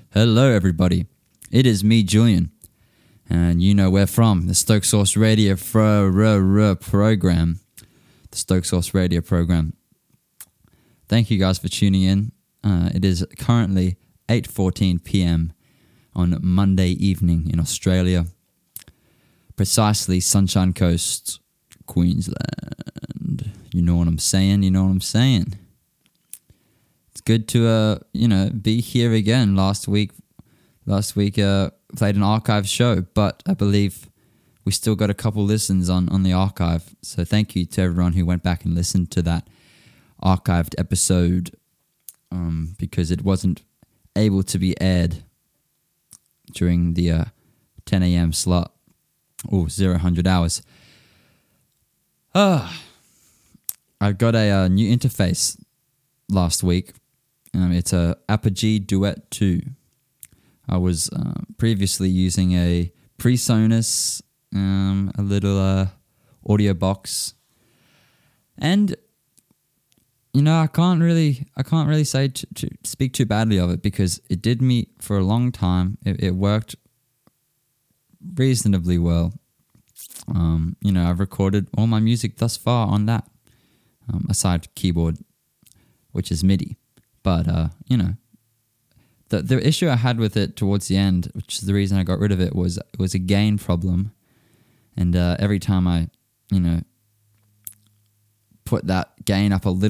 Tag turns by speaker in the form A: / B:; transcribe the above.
A: Hello, everybody. It is me, Julian, and you know where from, the Stoke Source Radio program. The Stoke Source Radio program. Thank you guys for tuning in. It is currently 8:14 p.m. on Monday evening in Australia. Precisely Sunshine Coast, Queensland. You know what I'm saying? It's good to be here again. Last week played an archive show, but I believe we still got a couple listens on the archive. So thank you to everyone who went back and listened to that archived episode, because it wasn't able to be aired during the 10 a.m. slot or 00 hours. I got a new interface last week. It's a Apogee Duet 2. I was previously using a PreSonus, a little audio box, and I can't really say to speak too badly of it, because it did me for a long time. It worked reasonably well. I've recorded all my music thus far on that, aside keyboard, which is MIDI. But, the issue I had with it towards the end, which is the reason I got rid of it, was a gain problem. And every time I, put that gain up a little